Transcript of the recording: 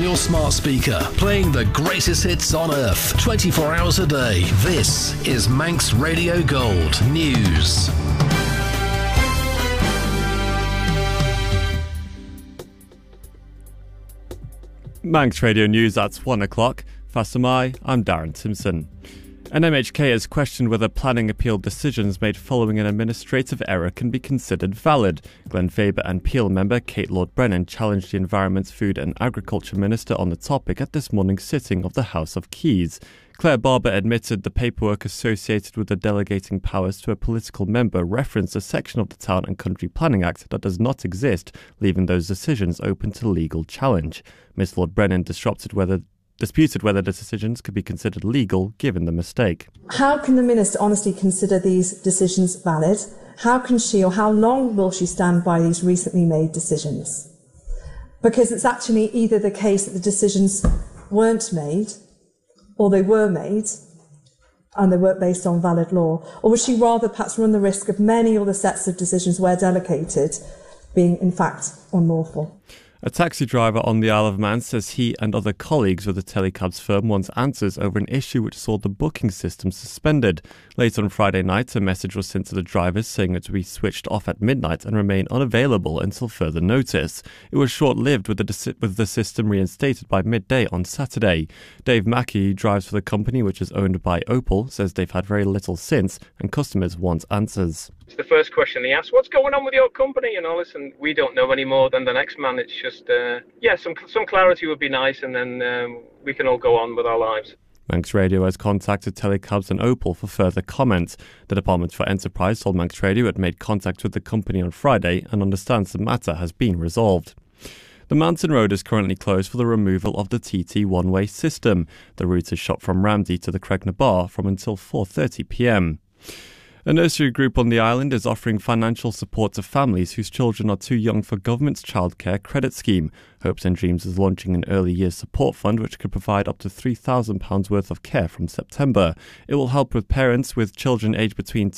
your smart speaker, playing the greatest hits on earth, 24 hours a day. This is Manx Radio Gold News. Manx Radio News at 1 o'clock. Fasamai, I'm Darren Simpson. NMHK has questioned whether planning appeal decisions made following an administrative error can be considered valid. Glen Faber and Peel member Kate Lord-Brennan challenged the Environment, Food and Agriculture Minister on the topic at this morning's sitting of the House of Keys. Claire Barber admitted the paperwork associated with the delegating powers to a political member referenced a section of the Town and Country Planning Act that does not exist, leaving those decisions open to legal challenge. Ms Lord-Brennan disputed whether the decisions could be considered legal given the mistake. How can the Minister honestly consider these decisions valid? How can she, or how long will she stand by these recently made decisions? Because it's actually either the case that the decisions weren't made, or they were made, and they weren't based on valid law, or would she rather perhaps run the risk of many other sets of decisions where delegated being in fact unlawful? A taxi driver on the Isle of Man says he and other colleagues with the telecabs firm wants answers over an issue which saw the booking system suspended. Late on Friday night, a message was sent to the drivers saying it would be switched off at midnight and remain unavailable until further notice. It was short-lived with the system reinstated by midday on Saturday. Dave Mackey, who drives for the company which is owned by Opal, says they've had very little since and customers want answers. It's the first question they ask, what's going on with your company? And all this, and we don't know any more than the next man. It's just, some clarity would be nice, and then we can all go on with our lives. Manx Radio has contacted Telecabs and Opal for further comment. The Department for Enterprise told Manx Radio it made contact with the company on Friday and understands the matter has been resolved. The Mountain Road is currently closed for the removal of the TT one-way system. The route is shot from Ramsey to the Cregna Bar from until 4:30 p.m. A nursery group on the island is offering financial support to families whose children are too young for government's childcare credit scheme. Hopes and Dreams is launching an early years support fund which could provide up to £3,000 worth of care from September. It will help with parents with children aged between